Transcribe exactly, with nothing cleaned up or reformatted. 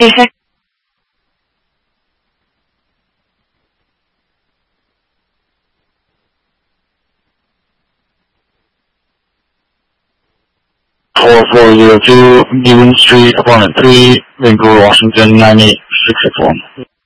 Okay. four four zero two, Newman Street, apartment three, Vancouver, Washington, nine eight six six one.